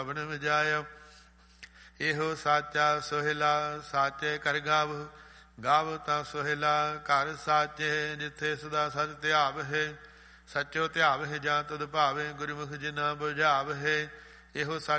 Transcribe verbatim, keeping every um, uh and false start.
ਬਨ ਵਜਾਇ। ਇਹੋ ਸਾਚਾ ਸੋਹਿਲਾ ਸਾਚੇ ਕਰ ਗਾਵ। ਗਾਵ ਤਾਂ ਸੋਹਿਲਾ ਘਰ ਸਾਚੇ ਜਿੱਥੇ ਸਦਾ ਸਚ ਧਿਆਵਹਿ। ਸਚੋ ਧਿਆਵਹਿ ਜਾਂ ਤਦ ਭਾਵੇ ਗੁਰਮੁਖ ਜਿਨਾ ਬੁਝਾਵਹਿ। ਇਹੋ ਸੱਚ